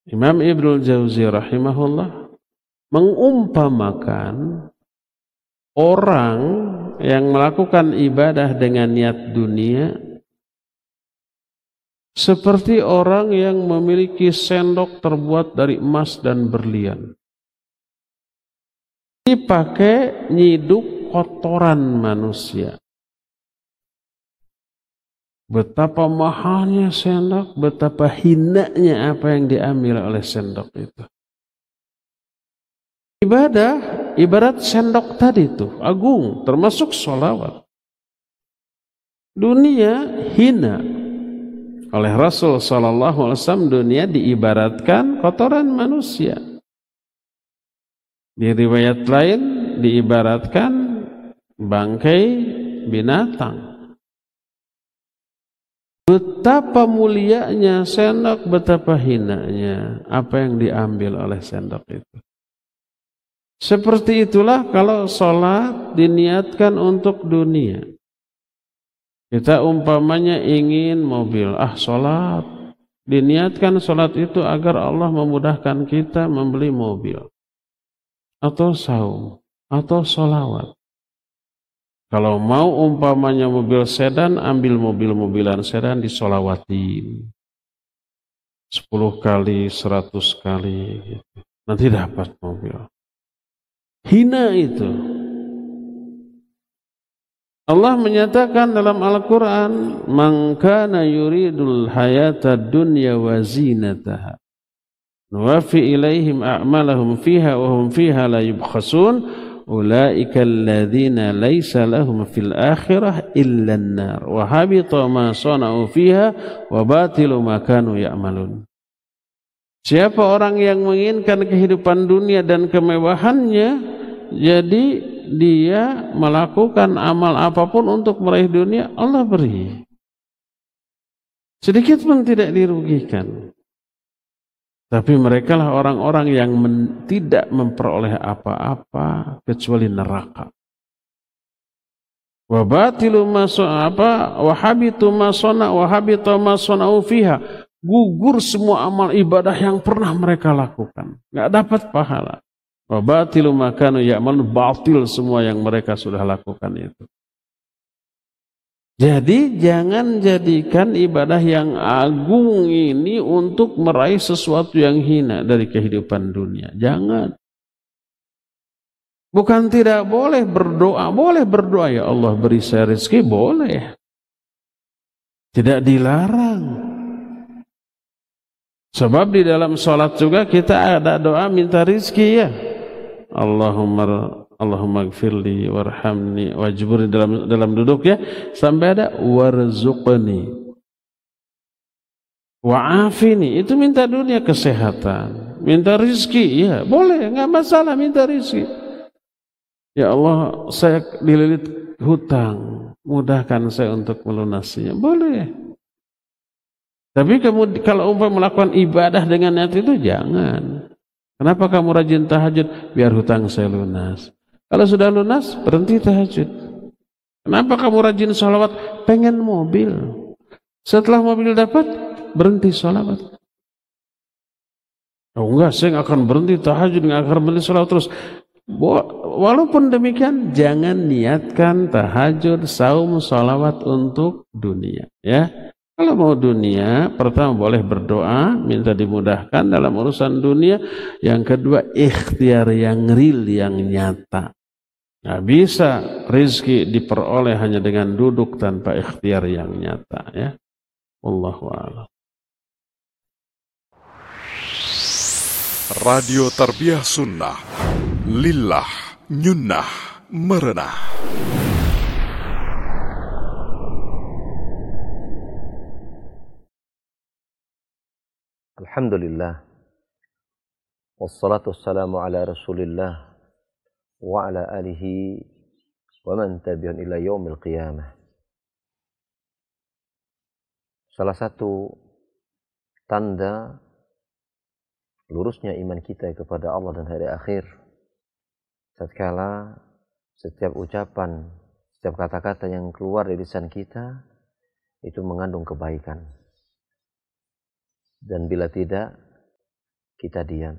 Imam Ibnul Jauzi rahimahullah mengumpamakan orang yang melakukan ibadah dengan niat dunia seperti orang yang memiliki sendok terbuat dari emas dan berlian. Dipakai nyiduk kotoran manusia. Betapa mahalnya sendok, betapa hinanya apa yang diambil oleh sendok itu. Ibadah, ibarat sendok tadi tuh, agung, termasuk sholawat. Dunia hina. Oleh Rasul SAW, dunia diibaratkan kotoran manusia. Di riwayat lain, diibaratkan bangkai binatang. Betapa mulianya sendok, betapa hinanya apa yang diambil oleh sendok itu. Seperti itulah kalau sholat diniatkan untuk dunia. Kita umpamanya ingin mobil, sholat. Diniatkan sholat itu agar Allah memudahkan kita membeli mobil. Atau saum, atau sholawat. Kalau mau umpamanya mobil sedan, ambil mobil-mobilan sedan disolawatin. 10 kali, 100 kali. Gitu. Nanti dapat mobil. Hina itu. Allah menyatakan dalam Al-Quran, Man kana yuridul hayata dunya wa zinataha. Nuwafi ilaihim a'malahum fiha wa hum fiha la yubkhasun. Ulaika alladzina laisa lahum fil akhirah illa an-nar wa habita ma sana'u fiha wa batilu ma kanu ya'malun. Siapa orang yang menginginkan kehidupan dunia dan kemewahannya, jadi dia melakukan amal apapun untuk meraih dunia, Allah beri. Sedikit pun tidak dirugikan. Tapi mereka lah orang-orang yang tidak memperoleh apa-apa kecuali neraka. Wa batilu ma wa habitu ma sana wa habita ma sana'u fiha. Gugur semua amal ibadah yang pernah mereka lakukan. Enggak dapat pahala. Wa batilu ma kanu ya'malun, batil semua yang mereka sudah lakukan itu. Jadi jangan jadikan ibadah yang agung ini untuk meraih sesuatu yang hina dari kehidupan dunia. Jangan. Bukan tidak boleh berdoa. Boleh berdoa, ya Allah beri saya rezeki, boleh. Tidak dilarang. Sebab di dalam sholat juga kita ada doa minta rezeki ya. Allahumma gfirli warhamni wajburni dalam duduk ya, sampai ada warzuqni wa'afini, itu minta dunia kesehatan, minta rizki ya boleh, nggak masalah minta rizki. Ya Allah saya dililit hutang, mudahkan saya untuk melunasinya, boleh. Tapi kalau melakukan ibadah dengan niat itu jangan. Kenapa kamu rajin tahajud? Biar hutang saya lunas. Kalau sudah lunas, berhenti tahajud. Kenapa kamu rajin sholawat? Pengen mobil. Setelah mobil dapat, berhenti sholawat. Oh enggak, saya nggak akan berhenti tahajud, nggak akan berhenti sholawat terus. Walaupun demikian, jangan niatkan tahajud, saum, sholawat untuk dunia. Ya. Kalau mau dunia, pertama boleh berdoa, minta dimudahkan dalam urusan dunia. Yang kedua, ikhtiar yang real, yang nyata. Nggak bisa rezeki diperoleh hanya dengan duduk tanpa ikhtiar yang nyata. Ya, Wallahu a'lam. Radio Tarbiyah Sunnah, Lillah, Nyunnah, Merenah. Alhamdulillah, wassalatu wassalamu ala rasulillah wa ala alihi wa man tabi'un ila yaumil qiyamah. Salah satu tanda lurusnya iman kita kepada Allah dan hari akhir, tatkala setiap ucapan, setiap kata-kata yang keluar dari lisan kita itu mengandung kebaikan. Dan bila tidak, kita diam.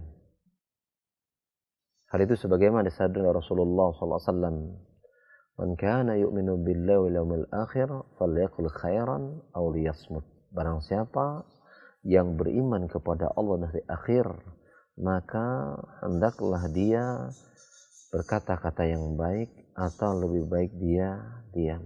Hal itu sebagaimana disabda Rasulullah SAW, "Man kana yu'minu billahi wal yawmil akhir falyaqul khairan aw liyasmut." Barang siapa yang beriman kepada Allah dan hari akhir, maka hendaklah dia berkata-kata yang baik atau lebih baik dia diam.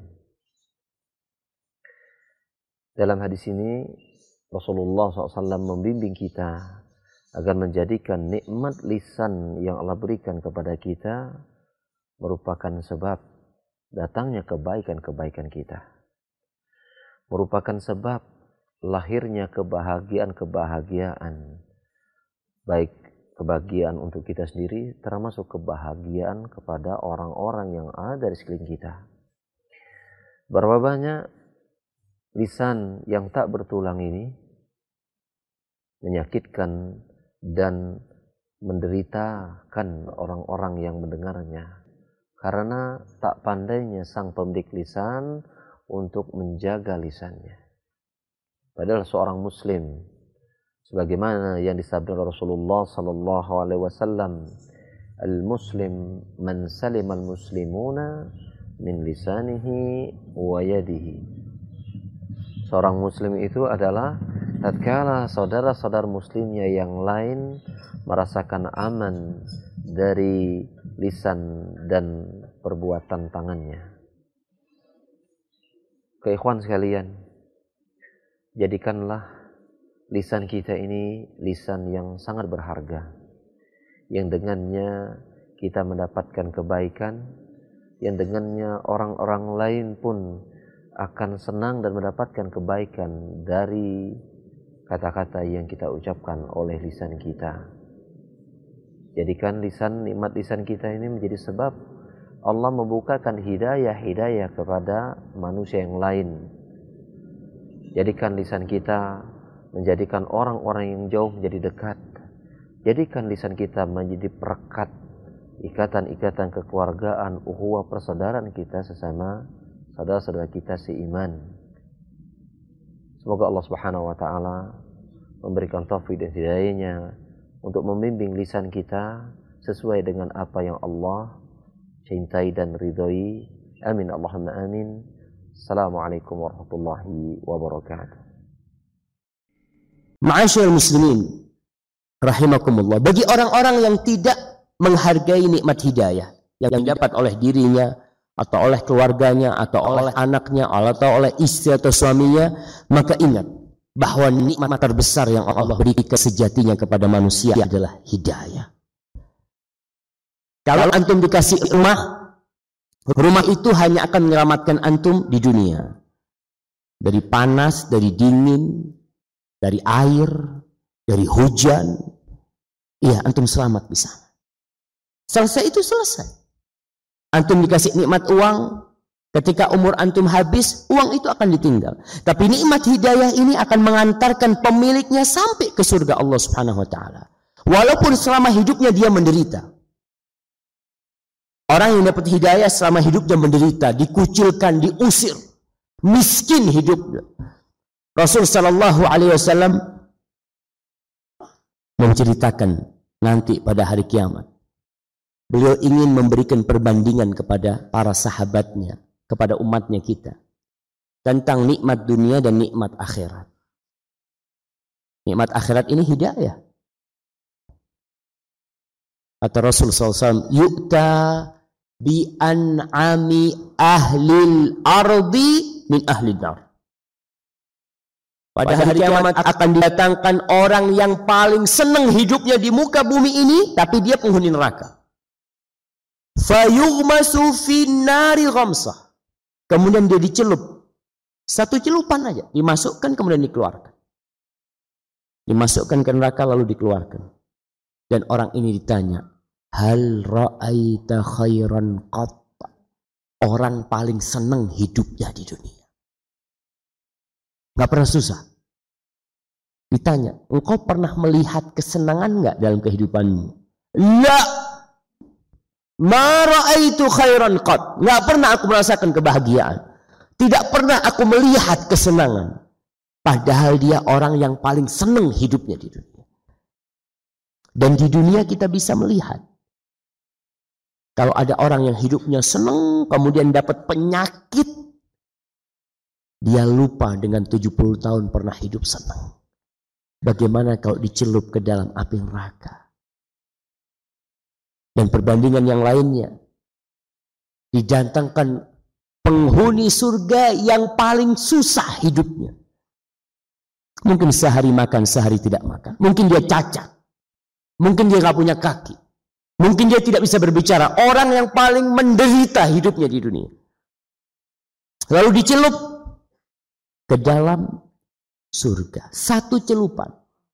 Dalam hadis ini Rasulullah SAW membimbing kita agar menjadikan nikmat lisan yang Allah berikan kepada kita merupakan sebab datangnya kebaikan-kebaikan kita, merupakan sebab lahirnya kebahagiaan-kebahagiaan, baik kebahagiaan untuk kita sendiri termasuk kebahagiaan kepada orang-orang yang ada di sekeliling kita. Berapa banyak lisan yang tak bertulang ini menyakitkan dan menderitakan orang-orang yang mendengarnya karena tak pandainya sang pemilik lisan untuk menjaga lisannya. Padahal seorang muslim, sebagaimana yang disabda Rasulullah sallallahu alaihi wasallam, "Al-muslim man salima al-muslimuna min lisanihi wa yadihi." Seorang muslim itu adalah tatkala saudara-saudara muslimnya yang lain merasakan aman dari lisan dan perbuatan tangannya. Ikhwan sekalian, jadikanlah lisan kita ini lisan yang sangat berharga, yang dengannya kita mendapatkan kebaikan, yang dengannya orang-orang lain pun akan senang dan mendapatkan kebaikan dari kata-kata yang kita ucapkan oleh lisan kita. Jadikan nikmat lisan kita ini menjadi sebab Allah membukakan hidayah kepada manusia yang lain. Jadikan lisan kita menjadikan orang-orang yang jauh menjadi dekat. Jadikan lisan kita menjadi perekat ikatan-ikatan kekeluargaan, ukhuwah persaudaraan kita sesama saudara-saudara kita seiman. Semoga Allah Subhanahu wa taala memberikan taufik dan hidayahnya untuk membimbing lisan kita sesuai dengan apa yang Allah cintai dan ridhoi. Amin Allahumma amin. Assalamualaikum warahmatullahi wabarakatuh. Ma'asyiral muslimin rahimakumullah, bagi orang-orang yang tidak menghargai nikmat hidayah yang didapat oleh dirinya atau oleh keluarganya atau oleh anaknya atau oleh istri atau suaminya, maka ingat bahwa nikmat terbesar yang Allah berikan sejatinya kepada manusia adalah hidayah. Kalau antum dikasih rumah itu hanya akan menyelamatkan antum di dunia dari panas, dari dingin, dari air, dari hujan. Iya, antum selamat di sana. Selesai itu selesai. Antum dikasih nikmat uang, ketika umur antum habis, uang itu akan ditinggal. Tapi nikmat hidayah ini akan mengantarkan pemiliknya sampai ke surga Allah Subhanahu wa taala. Walaupun selama hidupnya dia menderita. Orang yang dapat hidayah selama hidupnya menderita, dikucilkan, diusir, miskin hidupnya. Rasul sallallahu alaihi wasallam menceritakan nanti pada hari kiamat. Beliau ingin memberikan perbandingan kepada para sahabatnya, kepada umatnya kita, tentang nikmat dunia dan nikmat akhirat. Nikmat akhirat ini hidayah. Kata Rasul SAW, yu'ta bi an'ami ahlil ardi min ahlil nar. Pada hari kiamat akan didatangkan orang yang paling senang hidupnya di muka bumi ini, tapi dia penghuni neraka. Fayughmasu finnari ghamsah. Kemudian dia dicelup. Satu celupan aja. Dimasukkan kemudian dikeluarkan. Dimasukkan ke neraka lalu dikeluarkan. Dan orang ini ditanya, hal ra'aita khairan qat? Orang paling senang hidupnya di dunia. Gak pernah susah. Ditanya, engkau pernah melihat kesenangan gak dalam kehidupanmu? La. Ma ra'aitu khairan qat. Enggak pernah aku merasakan kebahagiaan. Tidak pernah aku melihat kesenangan. Padahal dia orang yang paling senang hidupnya di dunia. Dan di dunia kita bisa melihat, kalau ada orang yang hidupnya senang, kemudian dapat penyakit, dia lupa dengan 70 tahun pernah hidup senang. Bagaimana kalau dicelup ke dalam api neraka? Dan perbandingan yang lainnya, didatangkan penghuni surga yang paling susah hidupnya. Mungkin sehari makan, sehari tidak makan. Mungkin dia cacat. Mungkin dia gak punya kaki. Mungkin dia tidak bisa berbicara. Orang yang paling menderita hidupnya di dunia. Lalu dicelup ke dalam surga. Satu celupan.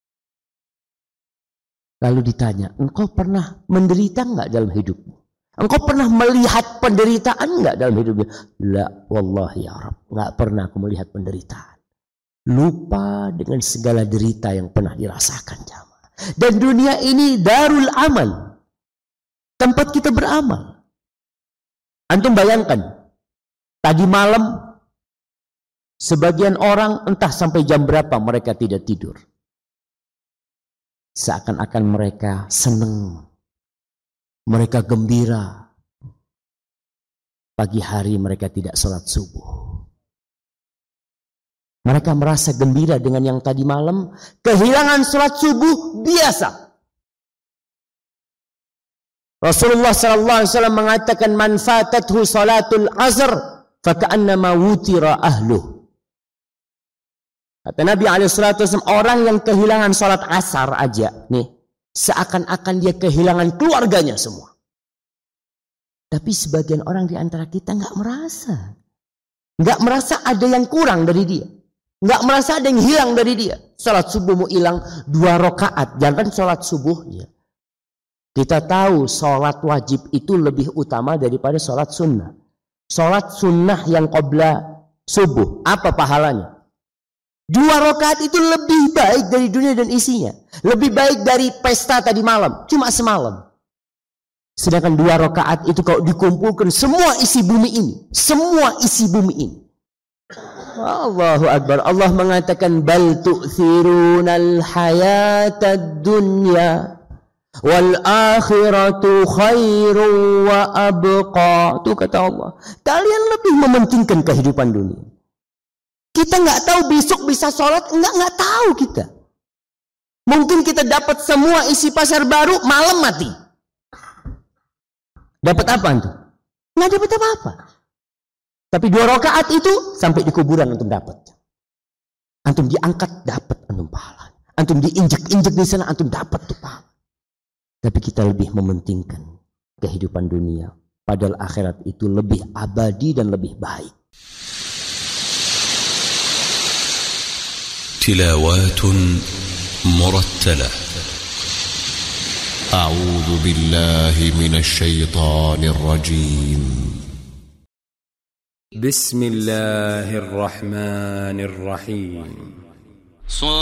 Lalu ditanya, engkau pernah menderita enggak dalam hidupmu? Engkau pernah melihat penderitaan enggak dalam hidupmu? La, wallahi ya Rabb, enggak pernah aku melihat penderitaan. Lupa dengan segala derita yang pernah dirasakan jamaah. Dan dunia ini darul amal, tempat kita beramal. Antum bayangkan, tadi malam sebagian orang entah sampai jam berapa mereka tidak tidur. Seakan-akan mereka senang, mereka gembira. Pagi hari mereka tidak sholat subuh. Mereka merasa gembira dengan yang tadi malam. Kehilangan sholat subuh biasa. Rasulullah SAW mengatakan, man fatathu salatul asr faka'annama wutira ahluh. Kata Nabi SAW, orang yang kehilangan sholat asar aja nih, seakan-akan dia kehilangan keluarganya semua. Tapi sebagian orang di antara kita nggak merasa ada yang kurang dari dia. Nggak merasa ada yang hilang dari dia. Sholat subuhmu hilang 2 rakaat. Jangan sholat subuhnya. Kita tahu sholat wajib itu lebih utama daripada sholat sunnah. Sholat sunnah yang qabla subuh, apa pahalanya? 2 rakaat itu lebih baik dari dunia dan isinya. Lebih baik dari pesta tadi malam. Cuma semalam. Sedangkan 2 rakaat itu kalau dikumpulkan semua isi bumi ini. Semua isi bumi ini. Allahu Akbar. Allah mengatakan, bal tu'thirunal hayatad dunya wal akhiratu khairu wa abqa. Itu kata Allah. Kalian lebih mementingkan kehidupan dunia. Kita nggak tahu besok bisa sholat, nggak tahu kita. Mungkin kita dapat semua isi pasar baru, malam mati. Dapat apa antum? Nggak dapat apa-apa. Tapi 2 rakaat itu sampai di kuburan antum dapat. Antum diangkat dapat antum pahala. Antum diinjak-injak di sana antum dapat tuh pahala. Tapi kita lebih mementingkan kehidupan dunia. Padahal akhirat itu lebih abadi dan lebih baik. تلاوات مرتلة. أعوذ بالله من الشيطان الرجيم. بسم الله الرحمن الرحيم.